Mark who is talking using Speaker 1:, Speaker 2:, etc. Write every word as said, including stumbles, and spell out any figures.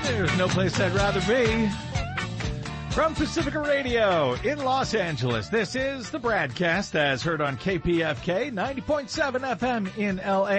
Speaker 1: There's no place I'd rather be. From Pacifica Radio in Los Angeles, this is the BradCast as heard on K P F K ninety point seven F M in L A